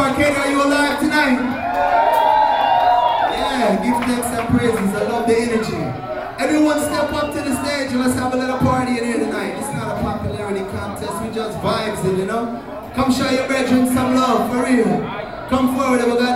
Arcade, are you alive tonight? Yeah, give thanks and praises. I love the energy. Everyone step up to the stage and let's have a little party in here tonight. It's not a popularity contest, we just vibes it, you know? Come show your brethren some love, for real. Come forward, we got